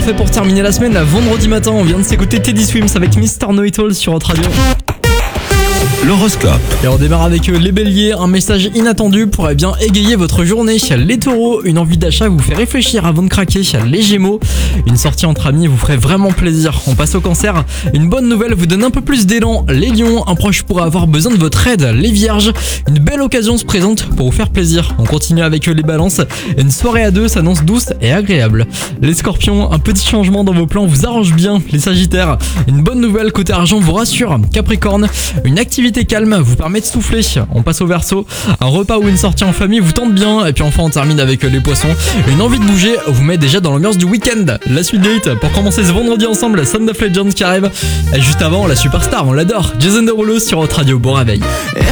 parfait pour terminer la semaine. Vendredi matin, on vient de s'écouter Teddy Swims avec Mr. Know-It-All sur votre radio. L'horoscope. Et on démarre avec les béliers, un message inattendu pourrait bien égayer votre journée. Les taureaux, une envie d'achat vous fait réfléchir avant de craquer. Les gémeaux, une sortie entre amis vous ferait vraiment plaisir. On passe au cancer, une bonne nouvelle vous donne un peu plus d'élan. Les lions, un proche pourrait avoir besoin de votre aide. Les vierges, une belle occasion se présente pour vous faire plaisir. On continue avec les balances, une soirée à deux s'annonce douce et agréable. Les scorpions, un petit changement dans vos plans vous arrange bien. Les sagittaires, une bonne nouvelle côté argent vous rassure. Capricorne, une activité calme vous permet de souffler. On passe au Verseau, un repas ou une sortie en famille vous tente bien. Et puis enfin on termine avec les poissons, une envie de bouger vous met déjà dans l'ambiance du week-end. La suite des hits pour commencer ce vendredi ensemble, Sound of Legends qui arrive. Et juste avant la superstar, on l'adore, Jason Derulo sur votre radio. Bon réveil.